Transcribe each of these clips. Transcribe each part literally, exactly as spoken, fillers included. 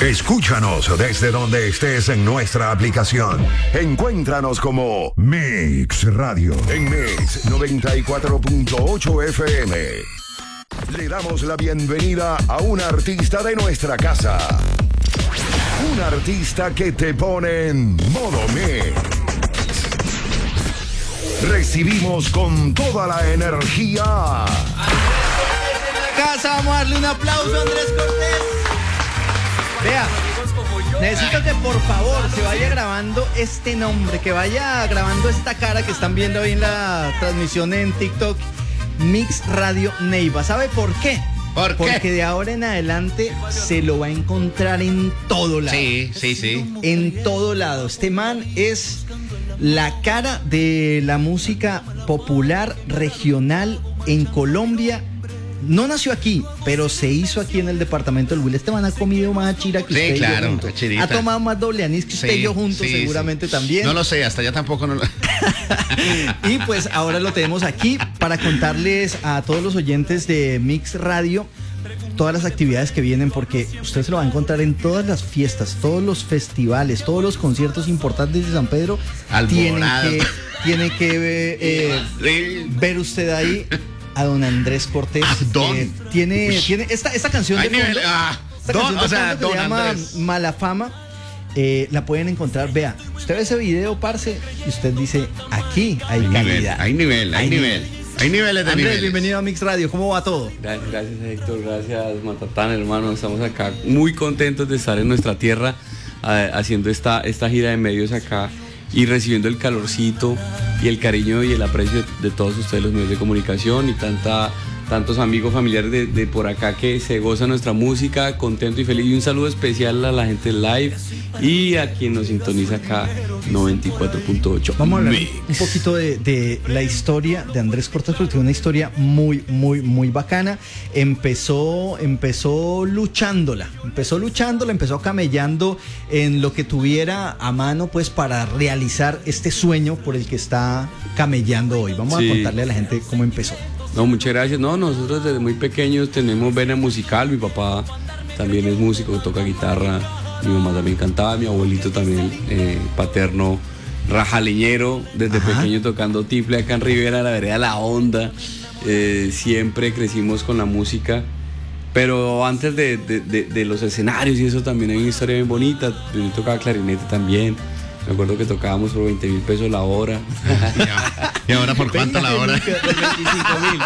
Escúchanos desde donde estés en nuestra aplicación. Encuéntranos como Mix Radio en Mix noventa y cuatro punto ocho F M. Le damos la bienvenida a un artista de nuestra casa. Un artista que te pone en modo Mix. Recibimos con toda la energía. Casa, vamos a darle un aplauso a Andrés Cortés. Vea, necesito que por favor se vaya grabando este nombre, que vaya grabando esta cara que están viendo ahí en la transmisión en TikTok, Mix Radio Neiva. ¿Sabe por qué? ¿Por qué? Porque de ahora en adelante se lo va a encontrar en todo lado. Sí, sí, sí. En todo lado. Este man es la cara de la música popular regional en Colombia. No nació aquí, pero se hizo aquí en el departamento del Huila. Este man ha comido más chira que usted. Sí, claro, juntos. chirita. Ha tomado más doble anís que usted Sí, y yo juntos, sí, seguramente sí. también. No lo sé, hasta ya tampoco no lo... Y pues ahora lo tenemos aquí para contarles a todos los oyentes de Mix Radio todas las actividades que vienen, porque usted se lo va a encontrar en todas las fiestas, todos los festivales, todos los conciertos importantes de San Pedro. Tienen que, tiene que eh, Sí. ver usted ahí a don Andrés Cortés. Ah, don. Eh, tiene, tiene esta, esta canción de Hay nivel, fondo, ah, esta don, canción de o sea, fondo que don se llama Andrés. Mala Fama. Eh, la pueden encontrar, vea, usted ve ese video, parce, y usted dice, aquí hay, Hay calidad. nivel, hay nivel, hay nivel. Hay niveles de Andrés, niveles. bienvenido a Mix Radio, ¿cómo va todo? Gracias, gracias Héctor, gracias Matatán, hermano. Estamos acá muy contentos de estar en nuestra tierra, eh, haciendo esta, esta gira de medios acá y recibiendo el calorcito y el cariño y el aprecio de, de todos ustedes, los medios de comunicación, y tanta, tantos amigos familiares de, de por acá que se gozan nuestra música, contento y feliz. Y un saludo especial a la gente de Live y a quien nos sintoniza acá, noventa y cuatro punto ocho. Vamos a hablar Mix. un poquito de, de la historia de Andrés Cortés, porque tiene una historia muy, muy, muy bacana. Empezó, empezó luchándola, empezó luchándola, empezó camellando en lo que tuviera a mano, pues, para realizar este sueño por el que está camellando hoy. Vamos Sí. a contarle a la gente cómo empezó. No, muchas gracias. No, nosotros desde muy pequeños tenemos vena musical. Mi papá también es músico, toca guitarra. Mi mamá también cantaba, mi abuelito también, eh, paterno, rajaleñero, desde Ajá. pequeño tocando tiple acá en Rivera, la vereda La Honda. Eh, siempre crecimos con la música. Pero antes de, de, de, de los escenarios y eso también hay una historia bien bonita. Yo tocaba clarinete también. Me acuerdo que tocábamos por veinte mil pesos la hora. ¿Y ahora por cuánto la hora? veinticinco mil.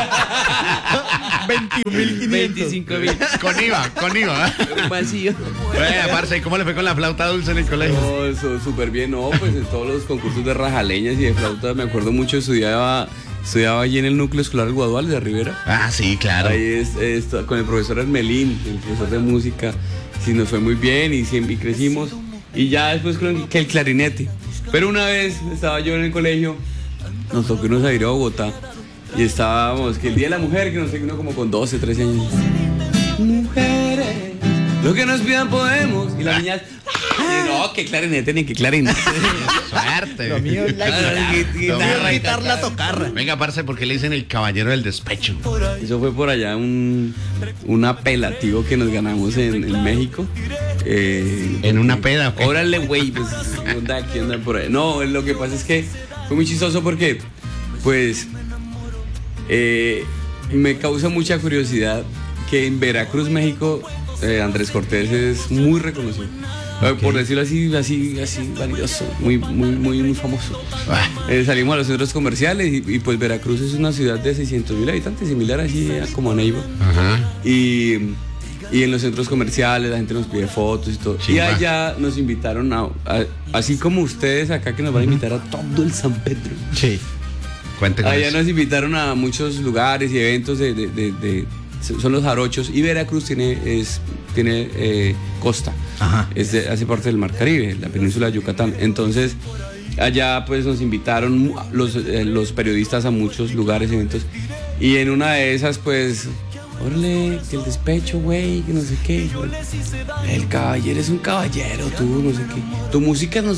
veintiún mil quinientos. veinticinco mil. Con I V A, con I V A. Un vacío. Oye, parce, ¿cómo le fue con la flauta dulce en el colegio? No, eso súper bien, no, pues en todos los concursos de rajaleñas y de flauta, me acuerdo mucho, estudiaba, estudiaba allí en el núcleo escolar Guaduales de Rivera. Ah, sí, claro. Ahí es, es- con el profesor Hermelín, el profesor de música, sí nos fue muy bien y siempre y crecimos. Y ya después creo que el clarinete. Pero una vez estaba yo en el colegio, nos tocó irnos a ir a Bogotá y estábamos, que el Día de la Mujer, que nos sé, uno como con doce, trece años. Mujeres, lo que nos pidan podemos. Y las niñas, "Ay, no, que clarinete ni que clarinete". Suerte. Lo mío es la Ah, guitarra. gui- guitarra y Quitar la tocarra. Venga, parce, ¿por qué le dicen el caballero del despecho? Eso fue por allá un, un apelativo que nos ganamos en, en México. Eh, ¿En una peda o qué? Órale, güey, pues onda aquí, onda por ahí. No, lo que pasa es que fue muy chistoso porque, pues, eh, me causa mucha curiosidad que en Veracruz, México, eh, Andrés Cortés es muy reconocido. Eh, Por decirlo así, así, así, validoso, muy, muy, muy, muy famoso. Ah, Eh, salimos a los centros comerciales y, y, pues Veracruz es una ciudad de seiscientos mil habitantes, similar así a como a Neiva. Ajá. Y, y en los centros comerciales la gente nos pide fotos y todo. Chimba. Y allá nos invitaron a, a- así como ustedes acá que nos van a invitar a todo el San Pedro. Sí. Cuente con Allá eso. nos invitaron a muchos lugares y eventos de, de- de- de- son los jarochos, y Veracruz tiene, es, tiene eh, costa. Ajá. Es de- hace parte del Mar Caribe, la península de Yucatán. Entonces, allá pues nos invitaron mu- los, eh, los periodistas a muchos lugares, eventos. Y en una de esas, pues, órale, que el despecho, güey, que no sé qué. El caballero es un caballero, tú, no sé qué. Tu música, no sé qué.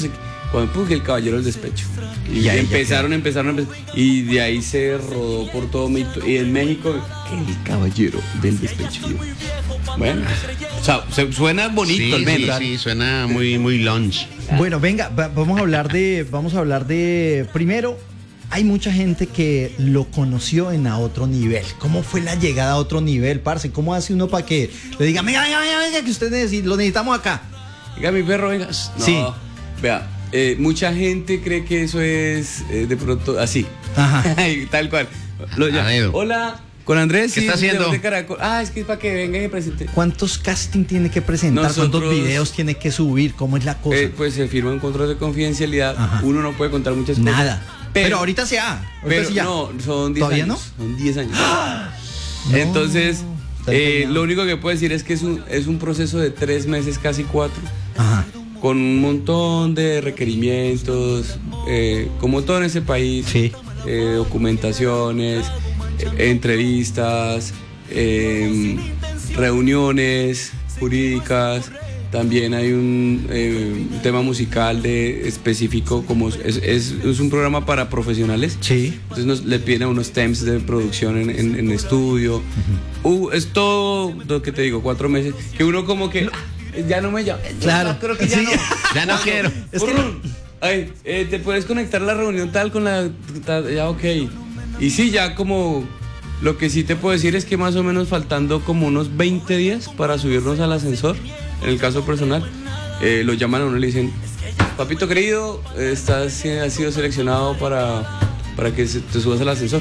cuando puse el Caballero del Despecho. Y, Y ahí ya empezaron, empezaron, empezaron, y de ahí se rodó por todo mi, y en México, el Caballero del Despecho. Y yo, bueno, o sea, se- suena bonito Sí, al sí, menos. sí, suena muy, muy lunch. Bueno, venga, va- vamos a hablar de, vamos a hablar de, primero, hay mucha gente que lo conoció en a otro nivel. ¿Cómo fue la llegada a otro nivel, parce? ¿Cómo hace uno para que le diga, venga, venga, venga, venga, que usted necesita, lo necesitamos acá? Venga, mi perro, venga. No, Sí. Vea, eh, mucha gente cree que eso es eh, de pronto así. Ajá. Tal cual. Lo A llama, dedo. hola, con Andrés. ¿Qué sí, está de haciendo? de Caracol. Ah, es que es para que venga y me presente. ¿Cuántos casting tiene que presentar? Nosotros- ¿Cuántos videos tiene que subir? ¿Cómo es la cosa? Eh, pues se firma un contrato de confidencialidad. Ajá. Uno no puede contar muchas cosas. Nada. Pero, Pero, ahorita se ha. Ahorita pero sí ya. no, son diez ¿Todavía años. no? Son diez años. No, Entonces, está eh, empeñado. lo único que puedo decir es que es un, es un proceso de tres meses, casi cuatro. Ajá. Con un montón de requerimientos, eh, como todo en ese país, Sí. eh, documentaciones, eh, entrevistas, eh, reuniones jurídicas. También hay un eh, tema musical de específico, como es, es, es un programa para profesionales. Sí. Entonces nos, le piden unos temps de producción en, en, en estudio. Uh, es todo lo que te digo, cuatro meses. Que uno como que ah, ya no me llama. Claro. Ya creo que ya Sí. no. Ya no quiero. Es que Brrr. Ay, eh, te puedes conectar a la reunión tal con la tal, ya ok. Y sí, ya como lo que sí te puedo decir es que más o menos faltando como unos veinte días para subirnos al ascensor, en el caso personal, eh, lo llaman a uno y le dicen, papito querido, estás, has sido seleccionado para, para que se- te subas al ascensor.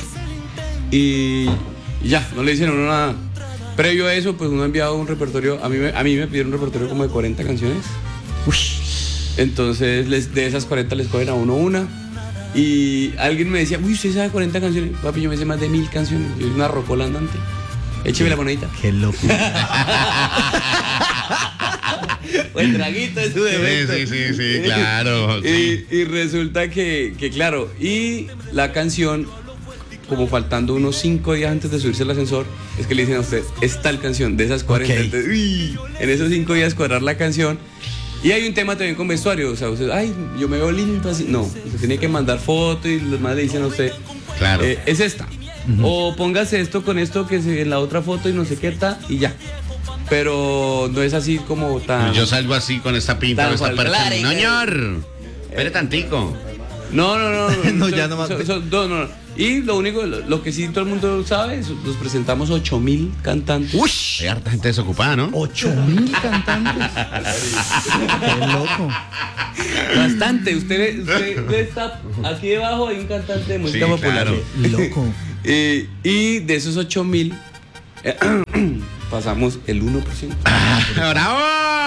Y, y ya, no le dicen a uno nada. Previo a eso, pues uno ha enviado un repertorio, a mí, me- a mí me pidieron un repertorio como de cuarenta canciones. Uy. Entonces, les, de esas cuarenta les cogen a uno una. Y alguien me decía, uy, ¿usted sabe cuarenta canciones? Papi, yo me sé más de mil canciones. Yo soy una rocola andante. Écheme la monedita. Qué loco. O el traguito de su defecto. Sí, sí, sí, sí, claro. sí. Y, y resulta que, que, claro, y la canción, como faltando unos cinco días antes de subirse al ascensor, es que le dicen a usted, es tal canción, de esas cuarenta. Ok. Entonces, uy, en esos cinco días cuadrar la canción. Y hay un tema también con vestuario, o sea, usted, ay, yo me veo lindo así. No, usted tiene que mandar foto y los más le dicen a usted, Claro. eh, es esta. O póngase esto con esto que se, en la otra foto y no sé qué está y ya. Pero no es así como tan... Yo salgo así con esta pinta, Tan con esta folclórica. persona. No, señor. Espere tantico. No, no, no. no, No, son- ya no más. son- son- no, no, no. Y lo único, lo, lo que sí todo el mundo sabe, es nos presentamos ocho mil cantantes. Uy. Hay harta gente desocupada, ¿no? Ocho mil cantantes. Qué loco. Bastante. Usted, usted, usted está aquí debajo, hay un cantante de música Sí, popular. claro. Loco. Eh, y de esos ocho mil, eh, pasamos el uno por ciento. ¡Bravo!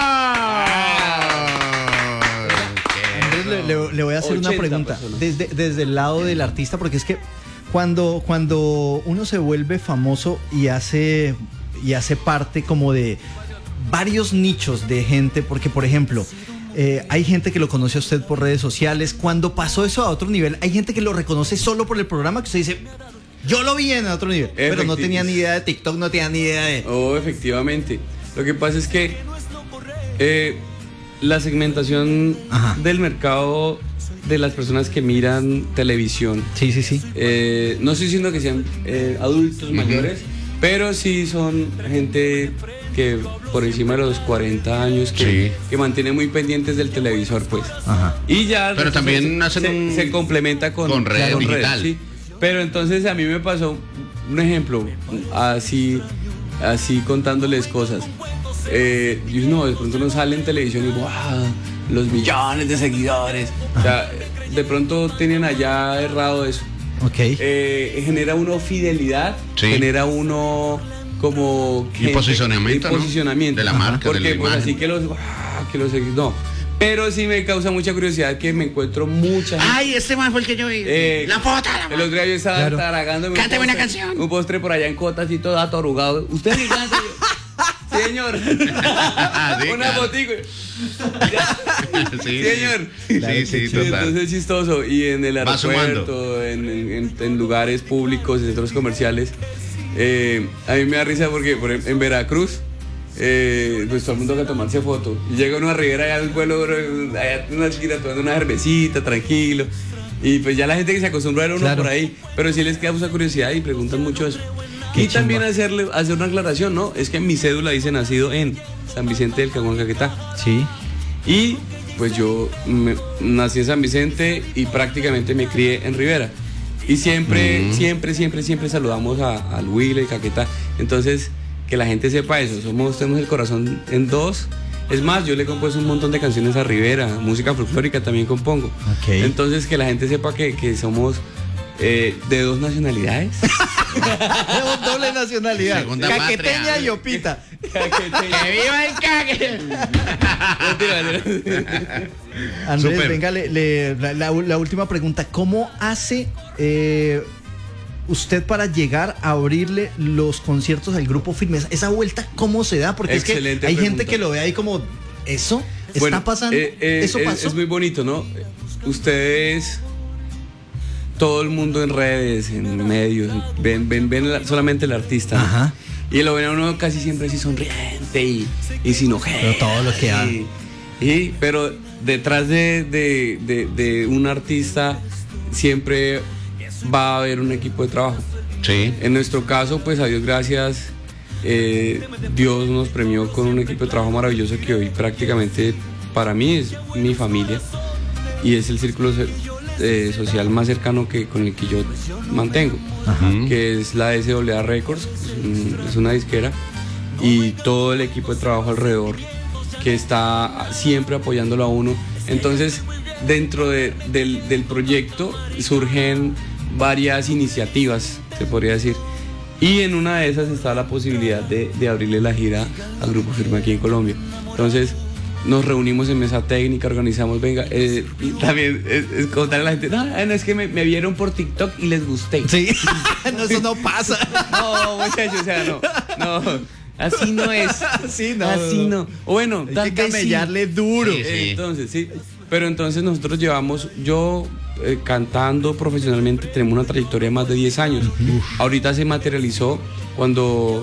Andrés, le, le- le voy a hacer una ochenta pregunta. personas. Desde, desde el lado del artista, porque es que cuando, cuando uno se vuelve famoso y hace, y hace parte como de varios nichos de gente, porque por ejemplo, eh, hay gente que lo conoce a usted por redes sociales. Cuando pasó eso a otro nivel, hay gente que lo reconoce solo por el programa, que usted dice, yo lo vi en otro nivel, pero no Efecti- tenía ni idea de TikTok, no tenía ni idea de... Oh, efectivamente. Lo que pasa es que eh, la segmentación Ajá. del mercado de las personas que miran televisión, Sí, sí, sí. eh, no estoy diciendo que sean eh, adultos mayores, pero sí son gente que por encima de los cuarenta años que, Sí. que mantiene muy pendientes del televisor, pues. Ajá. Y ya Pero se- también se, hacen se- un- se complementa con, con red con digital. sí. Pero entonces a mí me pasó un ejemplo, así, así contándoles cosas. Eh, y no, de pronto uno sale en televisión y wow, los millones de seguidores. O sea, de pronto tienen allá errado eso. Ok. Eh, genera uno fidelidad, Sí. genera uno como Y posicionamiento, y ¿no? posicionamiento De la marca, porque de la pues imagen. así que los ah, que los no, pero sí me causa mucha curiosidad que me encuentro mucha gente. Ay, este man fue el que yo vi. Eh, la foto, la El otro día yo estaba Claro. taragando Cántame una canción. un postre por allá en Cotas y todo atorugado. ¿Usted me canta? Yo, sí, señor. Sí, Una claro. fotico. Sí, Señor. Sí, Claro sí, que sí, sí. total. Entonces es chistoso. Y en el Va aeropuerto, en, en- en lugares públicos, en centros comerciales, eh, a mí me da risa porque por ejemplo, en Veracruz, eh, pues todo el mundo va a tomarse foto. Y llega uno a Rivera allá al vuelo, allá en una esquina tomando una cervecita, tranquilo. Y pues ya la gente que se acostumbra a ver uno claro. por ahí, pero sí les queda mucha curiosidad y preguntan mucho eso. Qué y chimba. También hacerle, hacer una aclaración, ¿no? Es que en mi cédula dice nacido en San Vicente del Caguán, Caquetá. Sí. Y pues yo me, nací en San Vicente y prácticamente me crié en Rivera. Y siempre, mm. siempre, siempre, siempre saludamos a, al Huila y Caquetá. Entonces, que la gente sepa eso. Somos, tenemos el corazón en dos. Es más, yo le he compuesto un montón de canciones a Rivera, música folclórica también compongo. Okay. Entonces, que la gente sepa que, que somos eh, de dos nacionalidades. Tenemos doble nacionalidad. Segunda Caqueteña patria. y Opita. Caqueteña. ¡Que viva el caque! Andrés, Super. venga, le, le, la, la, la última pregunta. ¿Cómo hace eh, usted para llegar a abrirle los conciertos al Grupo Firme? Esa vuelta, ¿cómo se da? Porque Excelente es que hay pregunta. gente que lo ve ahí como, ¿eso? ¿Está bueno, pasando? Eh, eh, ¿Eso es, pasó? Es muy bonito, ¿no? Ustedes, todo el mundo en redes, en medios, ven, ven, ven la, solamente el artista. Ajá. Y lo ven a uno casi siempre así sonriente y, y sin ojera. Pero todo lo que hace. Y, y, pero detrás de, de, de, de un artista siempre va a haber un equipo de trabajo. Sí. En nuestro caso, pues a Dios gracias, eh, Dios nos premió con un equipo de trabajo maravilloso que hoy prácticamente para mí es mi familia y es el círculo eh, social más cercano que, con el que yo mantengo. Ajá. Que es la S A A Records, es una disquera, y todo el equipo de trabajo alrededor que está siempre apoyándolo a uno. Entonces, dentro de, del, del proyecto surgen varias iniciativas, se podría decir, y en una de esas está la posibilidad de, de abrirle la gira al Grupo Firme aquí en Colombia. Entonces nos reunimos en mesa técnica, organizamos, venga, eh, y también es, es contarle a la gente, no, no es que me, me vieron por TikTok y les gusté. Sí, no, eso no pasa. No, muchachos, o sea, no, no, así no es. Así no. Así no. O bueno, hay tal que vez camellarle sí. duro. Sí, sí. Entonces, sí. Pero entonces nosotros llevamos, yo eh, cantando profesionalmente, tenemos una trayectoria de más de diez años. Uf. Ahorita se materializó cuando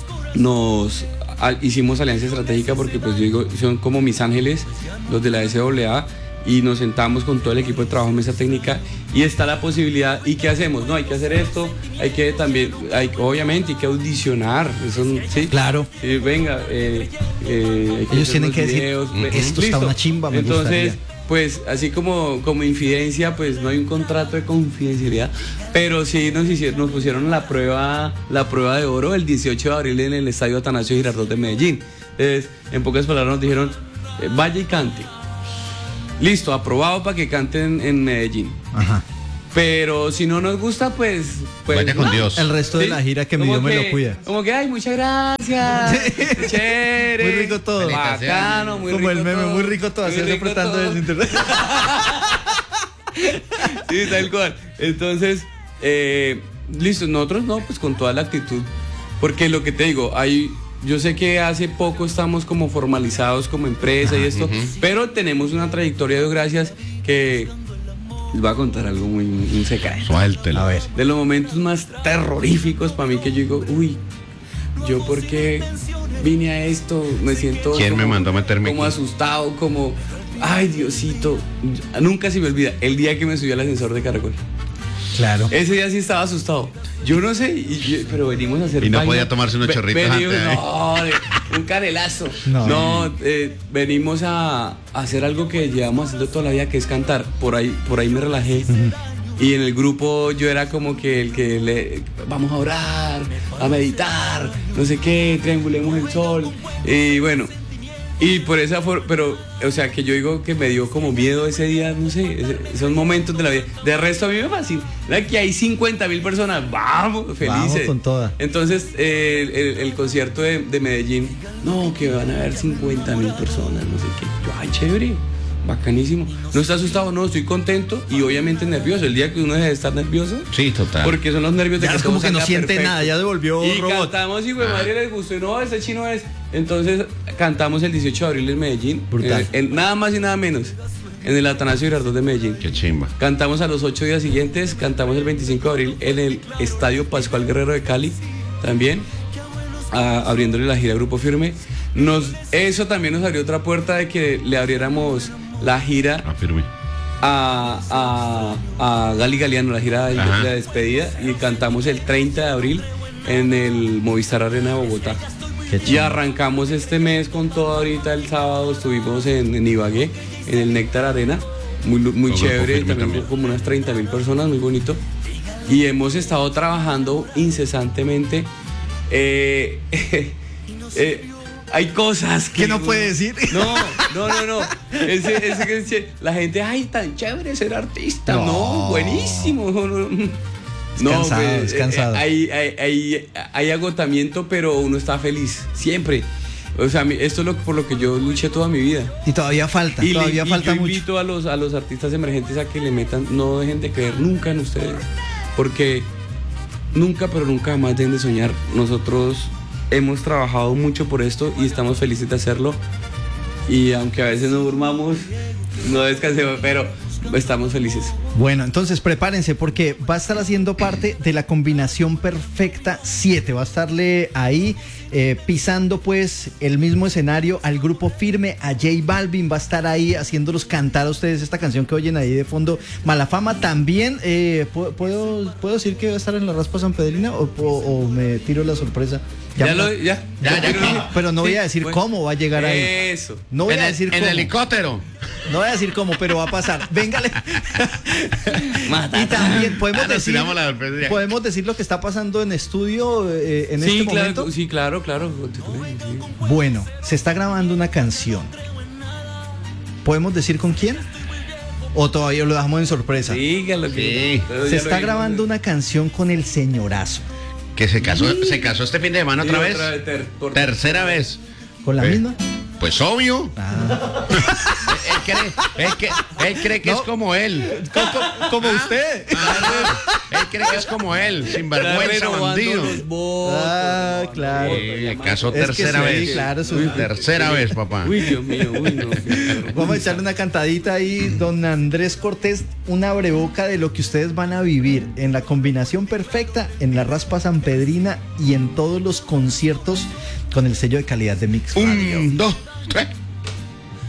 nos a, hicimos alianza estratégica, porque pues yo digo, son como mis ángeles, los de la S A A, y nos sentamos con todo el equipo de trabajo en mesa técnica y está la posibilidad. ¿Y qué hacemos? No, hay que hacer esto, hay que también, hay, obviamente hay que audicionar, eso, ¿sí? Claro. Sí, venga, eh, eh, hay que ellos tienen que videos, decir, esto listo. está una chimba, me Entonces, gustaría. Pues así como, como infidencia, pues no hay un contrato de confidencialidad, pero sí nos hicieron, nos pusieron la prueba, la prueba de oro el dieciocho de abril en el Estadio Atanasio Girardot de Medellín. Entonces, en pocas palabras nos dijeron, eh, vaya y cante. Listo, aprobado para que canten en Medellín. Ajá. Pero si no nos gusta, pues... pues vaya con no. Dios. El resto de Sí, la gira que mi como Dios me que- lo cuida. Como que, ay, muchas gracias. Chévere. Muy rico todo. Bacano, muy Como rico el meme, todo. muy rico todo, así Muy rico apretando todo. el internet. Sí, tal cual. Entonces, eh, listo, nosotros no, pues con toda la actitud. Porque lo que te digo, hay... Yo sé que hace poco estamos como formalizados como empresa y esto, uh-huh. pero tenemos una trayectoria de gracias que... Les voy a contar algo muy, muy secreto. Suéltelo. A ver. De los momentos más terroríficos para mí que yo digo, uy, yo porque vine a esto, me siento ¿Quién como, me mandó a meterme como aquí? asustado, como, ay Diosito, nunca se me olvida el día que me subí al ascensor de Caracol. Claro. Ese día sí estaba asustado. Yo no sé, y yo- pero venimos a hacer Y no baño. podía tomarse unos Ve- chorritos venimos- antes, ¿eh? No, de- un canelazo. No. No, eh, venimos a, a hacer algo que llevamos haciendo toda la vida, que es cantar. Por ahí, por ahí me relajé. Y en el grupo yo era como que el que le vamos a orar, a meditar, no sé qué, triangulemos el sol. Y bueno, y por esa forma, pero, o sea, que yo digo que me dio como miedo ese día, no sé, ese- esos momentos de la vida. De resto a mí me fascina. Aquí hay cincuenta mil personas, vamos, felices. Vamos con toda. Entonces, eh, el, el concierto de, de Medellín, no, que van a haber cincuenta mil personas, no sé qué. Yo, ay, chévere, bacanísimo. ¿No está asustado? No, estoy contento y obviamente nervioso. El día que uno deja de estar nervioso, Sí, total. porque son los nervios de Ya que es como todo que no salga siente perfecto. nada, ya devolvió Y robot. cantamos y güey, madre les gustó. Y no, ese chino es. Entonces cantamos el dieciocho de abril en Medellín. Brutal. En- en- nada más y nada menos. En el Atanasio Girardot de Medellín. Qué chimba. Cantamos a los ocho días siguientes, cantamos el veinticinco de abril en el Estadio Pascual Guerrero de Cali, también, a- abriéndole la gira a Grupo Firme. nos, eso también nos abrió otra puerta de que le abriéramos la gira a, a, a Gali Galeano, la gira de la despedida, y cantamos el treinta de abril en el Movistar Arena de Bogotá. Y arrancamos este mes con todo. Ahorita el sábado estuvimos en, en Ibagué, en el Néctar Arena, muy, muy chévere, también, también como unas treinta mil personas, muy bonito. Y hemos estado trabajando incesantemente. Eh, eh, hay cosas que... ¿Qué no puede decir? No, no, no, no. Ese, ese, ese, la gente, ay, tan chévere ser artista. No, no buenísimo. No, no. Es no, cansado, pues, es cansado. Eh, hay, hay, hay, hay agotamiento, pero uno está feliz, siempre. O sea, esto es lo, por lo que yo luché toda mi vida. Y todavía falta, y todavía le, falta y yo mucho. invito a los, a los artistas emergentes a que le metan, no dejen de creer nunca en ustedes. Porque nunca, pero nunca jamás dejen de soñar. Nosotros hemos trabajado mucho por esto y estamos felices de hacerlo. Y aunque a veces no durmamos, no descansemos, pero estamos felices. Bueno, entonces prepárense porque va a estar haciendo parte de la combinación perfecta siete. Va a estarle ahí eh, pisando pues el mismo escenario al grupo Firme, a J Balvin. Va a estar ahí haciéndolos cantar a ustedes esta canción que oyen ahí de fondo, Mala Fama. También eh, ¿puedo, ¿puedo decir que va a estar en la Raspa Sanpedrina o, o, o me tiro la sorpresa? Ya, ya, lo, ya, ya, ya, ya, pero no voy a decir bueno, cómo va a llegar ahí. Eso. No voy en a decir el, cómo. En helicóptero. No voy a decir cómo, pero va a pasar. Véngale. Y también podemos ah, decir podemos decir lo que está pasando en estudio eh, en sí, este claro, momento. Sí, claro, claro. Bueno, se está grabando una canción. ¿Podemos decir con quién? ¿O todavía lo dejamos en sorpresa? Dígalo. Sí. Se está grabando una canción con el señorazo. Que se casó, sí. se casó este fin de semana otra sí, vez. Otra vez ter, por Tercera ter. vez. ¿Con la ¿Eh? misma? Pues obvio. Ah. él cree, él, que, él cree que no. es como él. Como, como ¿Ah? usted. Ah, él cree que es como él, sin vergüenza, bandido. Ah, claro. Sí, casó es tercera que sí, vez. Claro, su... uy, tercera vez, papá. Uy, Dios mío, uy, no. Vamos a echarle una cantadita ahí, don Andrés Cortés, una breboca de lo que ustedes van a vivir en la combinación perfecta, en la Raspa Sanpedrina y en todos los conciertos con el sello de calidad de Mix Radio. Un, dos, tres.